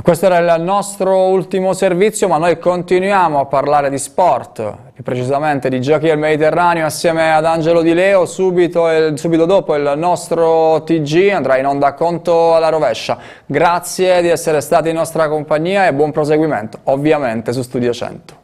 Questo era il nostro ultimo servizio, ma noi continuiamo a parlare di sport, più precisamente di Giochi del Mediterraneo, assieme ad Angelo Di Leo. Subito dopo il nostro TG andrà in onda Conto alla rovescia. Grazie di essere stati in nostra compagnia e buon proseguimento, ovviamente su Studio 100.